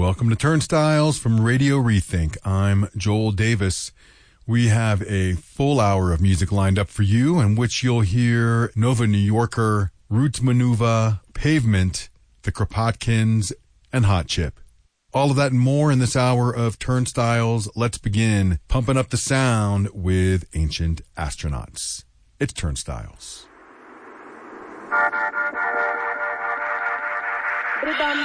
Welcome to Turnstiles from Radio Rethink. I'm Joel Davis. We have a full hour of music lined up for you, in which you'll hear Nova New Yorker, Roots Manuva, Pavement, the Kropotkins, and Hot Chip. All of that and more in this hour of Turnstiles. Let's begin pumping up the sound with Ancient Astronauts. It's Turnstiles.